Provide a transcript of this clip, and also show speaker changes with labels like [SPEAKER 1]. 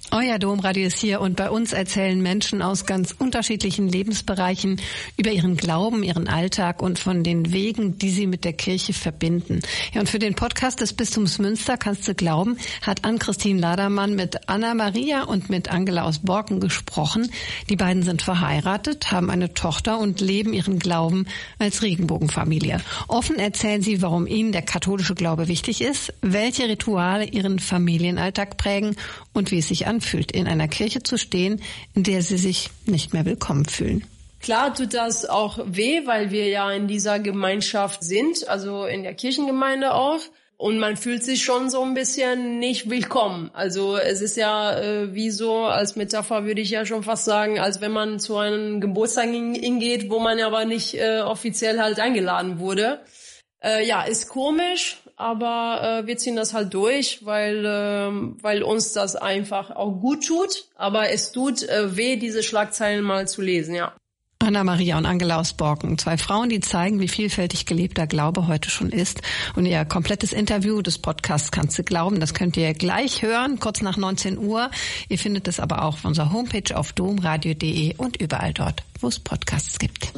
[SPEAKER 1] Euer Domradio ist hier und bei uns erzählen Menschen aus ganz unterschiedlichen Lebensbereichen über ihren Glauben, ihren Alltag und von den Wegen, die sie mit der Kirche verbinden. Ja, und für den Podcast des Bistums Münster Kannst du glauben, hat Ann-Christine Ladermann mit Anna-Maria und mit Angela aus Borken gesprochen. Die beiden sind verheiratet, haben eine Tochter und leben ihren Glauben als Regenbogenfamilie. Offen erzählen sie, warum ihnen der katholische Glaube wichtig ist, welche Rituale ihren Familienalltag prägen und wie es sich anfühlt, in einer Kirche zu stehen, in der sie sich nicht mehr willkommen fühlen.
[SPEAKER 2] Klar tut das auch weh, weil wir ja in dieser Gemeinschaft sind, also in der Kirchengemeinde auch. Und man fühlt sich schon so ein bisschen nicht willkommen. Also es ist ja wie so, als Metapher würde ich ja schon fast sagen, als wenn man zu einem Geburtstag hingeht, wo man aber nicht offiziell halt eingeladen wurde. Ja, ist komisch, aber wir ziehen das halt durch, weil uns das einfach auch gut tut. Aber es tut weh, diese Schlagzeilen mal zu lesen, ja.
[SPEAKER 1] Anna-Maria und Angela aus Borken, 2 Frauen, die zeigen, wie vielfältig gelebter Glaube heute schon ist. Und ihr komplettes Interview des Podcasts Kannst du glauben, das könnt ihr gleich hören, kurz nach 19 Uhr. Ihr findet es aber auch auf unserer Homepage auf domradio.de und überall dort, wo es Podcasts gibt.